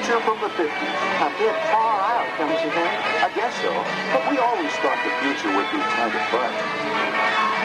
future from the 50s. A bit far out, don't you think? I guess so. But we always thought the future would be kind of fun.